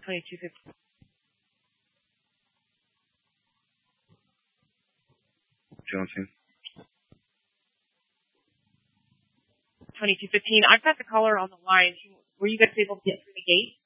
2215. 2215. I've got the caller on the line. Were you guys able to get through the gate?